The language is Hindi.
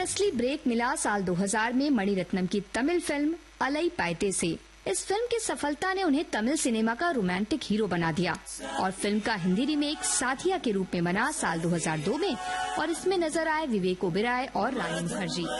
असली ब्रेक मिला साल 2000 में मणिरत्नम की तमिल फिल्म अलई पाइते से। इस फिल्म की सफलता ने उन्हें तमिल सिनेमा का रोमांटिक हीरो बना दिया और फिल्म का हिंदी रीमेक साथिया के रूप में बना साल 2002 में और इसमें नजर आए विवेक ओबेरॉय और रानी मुखर्जी।